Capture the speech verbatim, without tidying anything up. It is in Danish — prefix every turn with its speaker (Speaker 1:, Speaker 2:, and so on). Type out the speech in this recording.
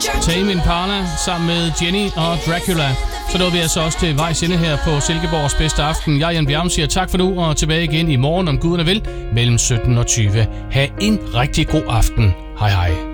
Speaker 1: Tame Impala sammen med Jenny og Dracula. Så nåede vi altså også til vejs ende her på Silkeborgs bedste aften. Jeg, Jan Bjerg, siger tak for nu og tilbage igen i morgen, om guderne vil, mellem sytten og tyve. Ha' en rigtig god aften. Hej hej.